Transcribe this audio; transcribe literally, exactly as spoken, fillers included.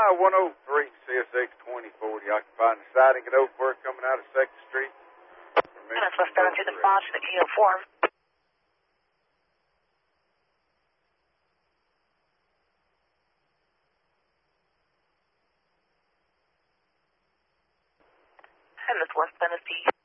one oh three C S X twenty forty, occupying the siding at Oakworth coming out of second Street. That's westbound to the boss at Kilo four. And this west Tennessee.